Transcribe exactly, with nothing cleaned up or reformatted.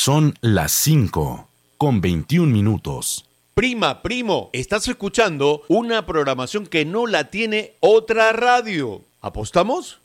Son las cinco con veintiún minutos. Prima, primo, estás escuchando una programación que no la tiene otra radio. ¿Apostamos?